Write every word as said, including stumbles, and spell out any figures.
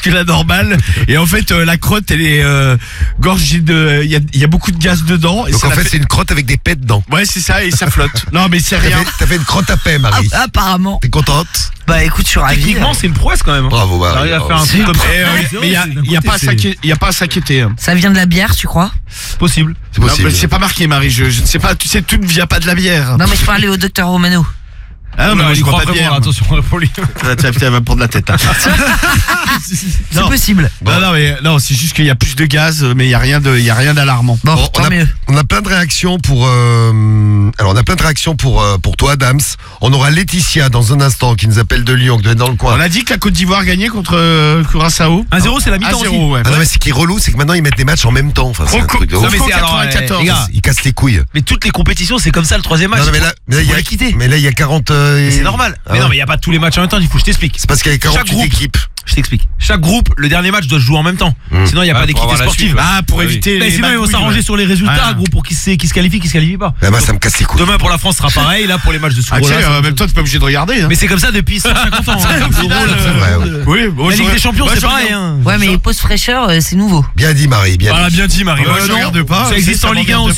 que la normale. Et en fait, euh, la crotte, elle est euh, gorgée de... Il y a, y a beaucoup de gaz dedans. Et Donc ça en la fait, c'est une crotte avec des pets dedans. Ouais, c'est ça, et ça flotte. Non, mais c'est T'as rien. fait, t'as fait une crotte à paix, Marie. Ah, apparemment. T'es contente? Bah écoute, je suis ravi. Techniquement, c'est une prouesse quand même. hein. Bravo, Marie. T'arrives à faire un C'est truc comme ça. Et, euh, mais il y a, D'un y a côté, pas à c'est s'inquiéter. Y a pas à s'inquiéter. hein. Ça vient de la bière, tu crois? possible. C'est Non, possible. mais c'est pas marqué, Marie. Je, je ne sais pas. Tu sais, tout ne vient pas de la bière. Non mais je parlais au docteur Romano. Ah non, mais Non, moi, il je croit crois pas de vraiment, bière. attention pour lui. Ah, tiens, putain, elle va me prendre la tête. hein. C'est Non. possible. Non, non, mais non, c'est juste qu'il y a plus de gaz, mais il y a rien de, il y a rien d'alarmant. Bon, Bon, on, tant a, mieux. on a plein de réactions pour. Euh, alors, on a plein de réactions pour euh, pour toi, Dams. On aura Laetitia dans un instant qui nous appelle de Lyon, qui doit être dans le coin. On a dit que la Côte d'Ivoire gagnait contre euh, Curaçao. un zéro, c'est la mi-temps un aussi. zéro, ouais. Ah non, mais ce qui est relou, c'est que maintenant ils mettent des matchs en même temps. Enfin, c'est un Franco- truc de non, ouf. mais c'est alors, quatre-vingt-quatorze. les Ils cassent les couilles. Mais toutes les compétitions, c'est comme ça le troisième match. Non, non, mais là, mais là, il y faut a, les quitter. mais là, il y a quarante. euh, Mais c'est normal. Ah mais non, ouais. mais il n'y a pas tous les matchs en même temps, il faut que je t'explique. C'est parce qu'il y a Chaque quarante-huit groupe. équipes. Je t'explique. Chaque groupe, le dernier match doit se jouer en même temps. Mmh. Sinon, il n'y a Ah, pas pour d'équité avoir la sportive. suite, ouais. Ah, pour Ah oui. éviter Mais les sinon, ils vont magouilles, s'arranger ouais. sur les résultats, Ouais. gros, pour qui se, qui se qualifie, qui se qualifie pas. Eh ben, ça me casse les couilles. Demain, pour la France, sera pareil. Là, pour les matchs de Ah, Souro. tu sais, euh, même toi, t'es pas obligé de regarder. Hein. Mais c'est comme ça depuis cent cinquante ans. hein. Au final, L'Euro, euh, le- vrai, ouais. le- Oui, bon, La Ligue j'aurais- des Champions, moi, c'est j'aurais- pareil. Hein. Ouais mais les pauses fraîcheurs, euh, c'est nouveau. Bien dit, Marie. Bien Voilà, dit. bien dit, Marie. Ouais, Ouais, je non, regarde pas. Ça existe Ça en Ligue un m'emmerde aussi.